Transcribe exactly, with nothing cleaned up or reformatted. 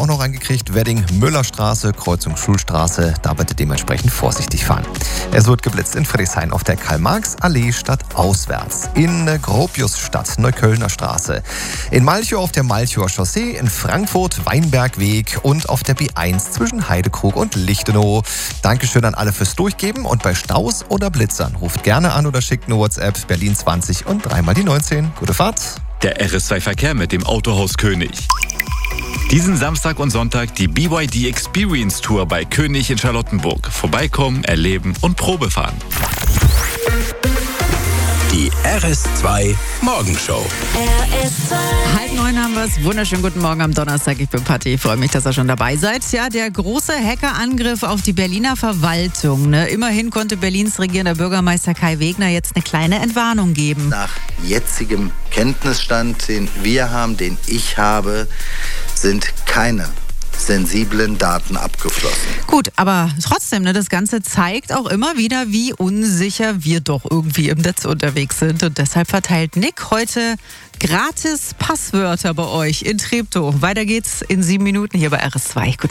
auch noch angekriegt. Wedding-Müllerstraße, Kreuzung Schulstraße. Da bitte dementsprechend vorsichtig fahren. Es wird geblitzt in Friedrichshain auf der Karl-Marx-Allee stadtauswärts. In Gropiusstadt, Neuköllner Straße. In Malchow auf der Malchower Chaussee. In Frankfurt, Weinbergweg. Und auf der B eins zwischen Heidekrug und Lichtenau. Dankeschön an alle fürs Durchgeben. Und bei Staus oder Blitzern ruft gerne an oder schickt eine WhatsApp Berlin zwanzig und dreimal die neunzehn. Gute Fahrt. Der R S zwei Verkehr mit dem Autohaus König. Diesen Samstag und Sonntag die B Y D Experience Tour bei König in Charlottenburg. Vorbeikommen, erleben und Probefahren. Die R S zwei Morgenshow. R S zwei. Halb neun haben wir es. Wunderschönen guten Morgen am Donnerstag. Ich bin Patti. Ich freue mich, dass ihr schon dabei seid. Ja, der große Hackerangriff auf die Berliner Verwaltung. Ne? Immerhin konnte Berlins regierender Bürgermeister Kai Wegner jetzt eine kleine Entwarnung geben. Nach jetzigem Kenntnisstand, den wir haben, den ich habe, sind keine sensiblen Daten abgeflossen. Gut, aber trotzdem, ne, das Ganze zeigt auch immer wieder, wie unsicher wir doch irgendwie im Netz unterwegs sind. Und deshalb verteilt Nick heute gratis Passwörter bei euch in Treptow. Weiter geht's in sieben Minuten hier bei R S zwei. Guten